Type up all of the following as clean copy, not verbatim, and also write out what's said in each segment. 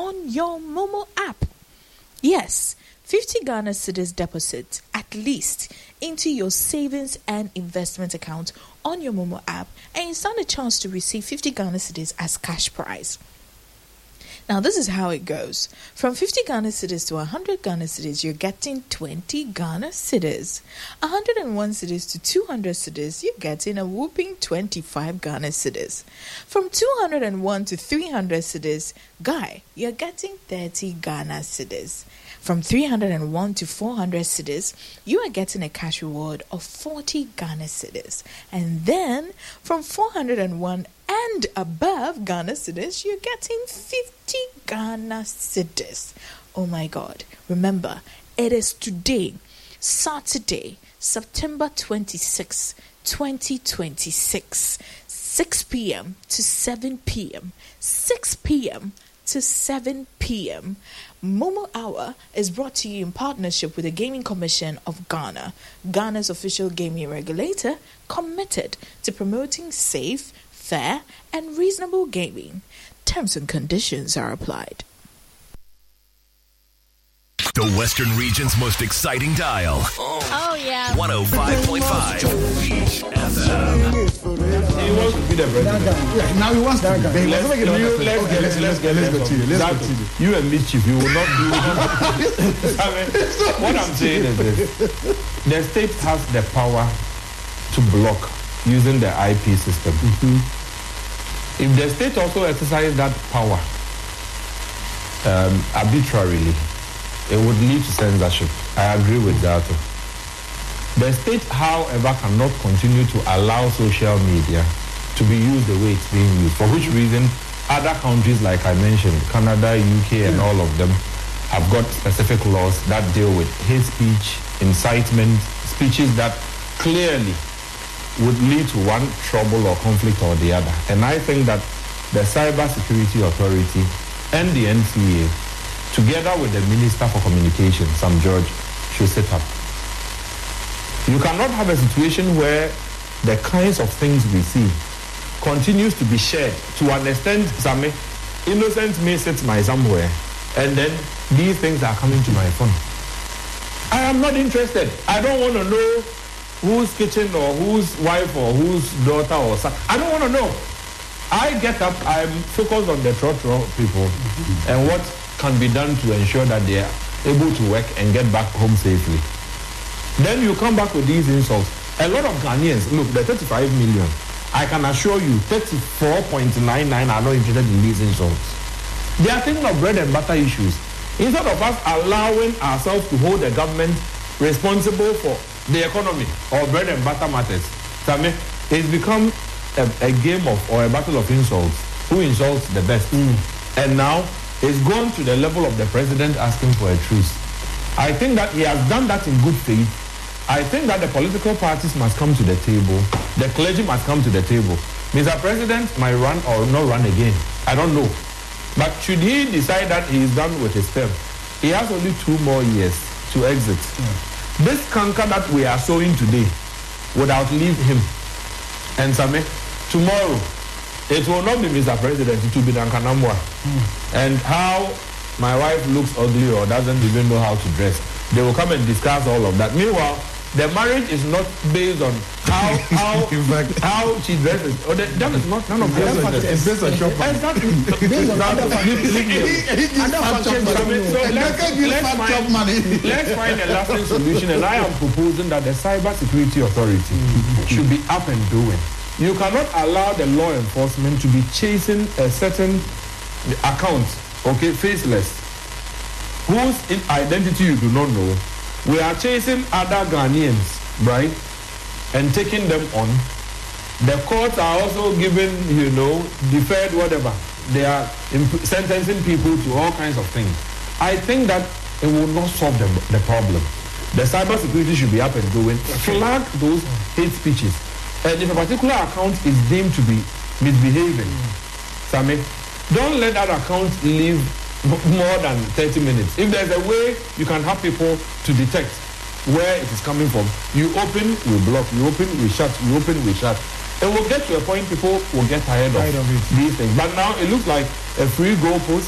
on your Momo app. Yes, 50 Ghana cedis deposit at least into your savings and investment account on your Momo app, and you stand a chance to receive 50 Ghana cedis as cash prize. Now, this is how it goes. From 50 Ghana cedis to 100 Ghana cedis, you're getting 20 Ghana cedis. 101 cedis to 200 cedis, you're getting a whooping 25 Ghana cedis. From 201 to 300 cedis, guy, you're getting 30 Ghana cedis. From 301 to 400 cedis, you are getting a cash reward of 40 Ghana cedis. And then, from 401 and above Ghana cedis, you're getting 50 Ghana cedis. Oh my God. Remember, it is today, Saturday, September 26, 2026, 6 p.m. to 7 p.m. 6 p.m. to 7 p.m. Momo Hour is brought to you in partnership with the Gaming Commission of Ghana, Ghana's official gaming regulator, committed to promoting safe, fair, and reasonable gaming. Terms and conditions are applied. The Western region's most exciting dial. Oh, yeah. 105.5 Beach FM. He wants to be the president. Yeah, now he wants to be. Let's go to you. You and me, Chief, you will not do what I'm saying is this. The state has the power to block using the IP system. If the state also exercises that power arbitrarily, it would lead to censorship. I agree with that. The state, however, cannot continue to allow social media to be used the way it's being used, for which reason other countries, like I mentioned, Canada, UK, and all of them, have got specific laws that deal with hate speech, incitement, speeches that clearly would lead to one trouble or conflict or the other. And I think that the Cyber Security Authority and the NCA, together with the Minister for Communications, Sam George, should sit up. You cannot have a situation where the kinds of things we see continues to be shared to an extent, Same, innocent may sit my somewhere, and then these things are coming to my phone. I am not interested. I don't want to know whose kitchen or whose wife or whose daughter or son. I don't want to know. I get up, I'm focused on the Trotro people and what can be done to ensure that they are able to work and get back home safely. Then you come back with these insults. A lot of Ghanaians, look, the 35 million, I can assure you 34.99 are not interested in these insults. They are thinking of bread and butter issues. Instead of us allowing ourselves to hold the government responsible for the economy or bread and butter matters, Same, it's become a game of or a battle of insults. Who insults the best? And now it's gone to the level of the president asking for a truce. I think that he has done that in good faith. I think that the political parties must come to the table. The clergy must come to the table. Mr. President might run or not run again. I don't know. But should he decide that he is done with his term, he has only 2 more years to exit. This canker that we are sowing today would outlive him. And Same, tomorrow, it will not be Mr. President, it will be Duncan Amwa. And how my wife looks ugly or doesn't even know how to dress, they will come and discuss all of that. Meanwhile, the marriage is not based on how she dresses. Or that is not none of them. It's based on shopping. Exactly. Let's find a lasting solution, and I am proposing that the Cyber Security Authority should be up and doing. You cannot allow the law enforcement to be chasing a certain account, okay, faceless, whose identity you do not know. We are chasing other Ghanaians, right, and taking them on. The courts are also giving, deferred whatever. They are sentencing people to all kinds of things. I think that it will not solve the problem. The cyber security should be up and going. Flag those hate speeches. And if a particular account is deemed to be misbehaving, Same, don't let that account live more than 30 minutes. If there's a way you can have people to detect where it is coming from, you open, we block, you open, we shut, you open, we shut. It will get to a point people will get tired of these things. But now it looks like a free goalpost,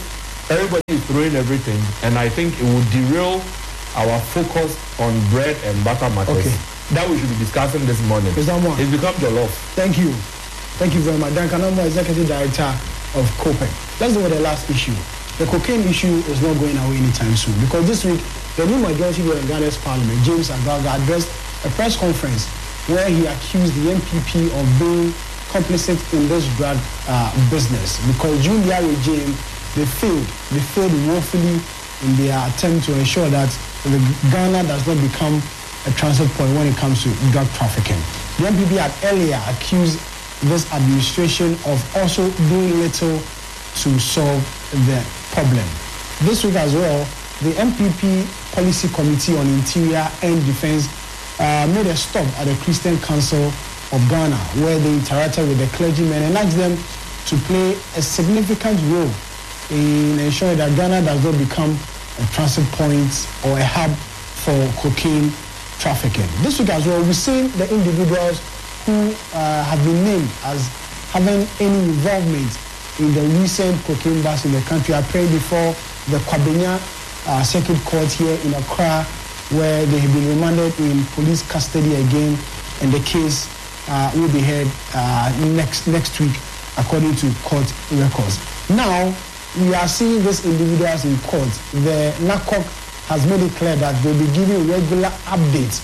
everybody is throwing everything, and I think it would derail our focus on bread and butter matters. Okay. That we should be discussing this morning. Is that one? It's become jollof. Thank you. Thank you very much. Duncan Omo, Executive Director of COPEC. Let's go with the last issue. The cocaine issue is not going away anytime soon, because this week, the new majority leader in Ghana's parliament, James Agaga, addressed a press conference where he accused the MPP of being complicit in this drug business, because during their regime, they failed woefully in their attempt to ensure that Ghana does not become a transit point when it comes to drug trafficking. The MPP had earlier accused this administration of also doing little to solve the problem. This week as well, the MPP Policy Committee on Interior and Defense made a stop at the Christian Council of Ghana, where they interacted with the clergymen and asked them to play a significant role in ensuring that Ghana does not become a transit point or a hub for cocaine trafficking. This week as well, we've seen the individuals who have been named as having any involvement in the recent cocaine bust in the country appearing before the Kwabena Circuit Court here in Accra, where they have been remanded in police custody again, and the case will be heard next week according to court records. Now, we are seeing these individuals in court. The NACOC has made it clear that they'll be giving regular updates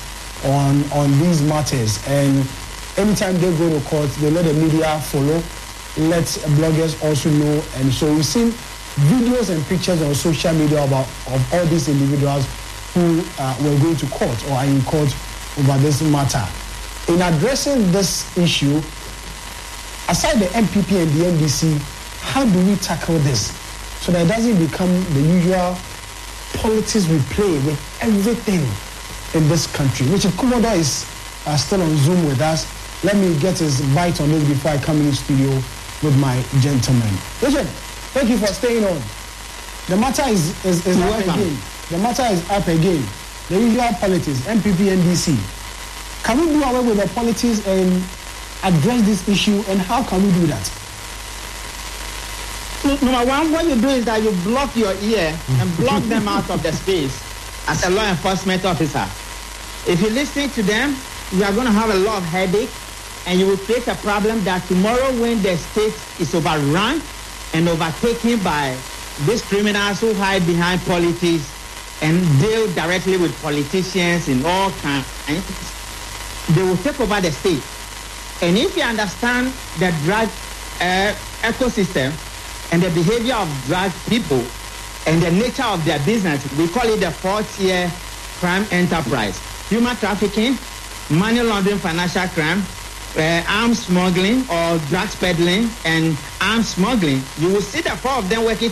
on these matters, and anytime they go to court, they let the media follow, let bloggers also know, and so we've seen videos and pictures on social media of all these individuals who were going to court or are in court over this matter. In addressing this issue, aside the MPP and the NDC, how do we tackle this so that it doesn't become the usual politics we play with everything in this country? Richard Kumoda is still on Zoom with us. Let me get his bite on this before I come in the studio with my gentleman. Richard, thank you for staying on. The matter is up again. The matter is up again. The usual politics, MPP, NDC. Can we do away with the politics and address this issue, and how can we do that? Number one, what you do is that you block your ear and block them out of the space as a law enforcement officer. If you listen to them, you are going to have a lot of headache, and you will create a problem that tomorrow, when the state is overrun and overtaken by these criminals who hide behind politics and deal directly with politicians in all kinds, they will take over the state. And if you understand the drug ecosystem and the behavior of drug people and the nature of their business, we call it the fourth-tier crime enterprise: human trafficking, money laundering, financial crime, arms smuggling or drugs peddling, and arms smuggling. You will see the four of them working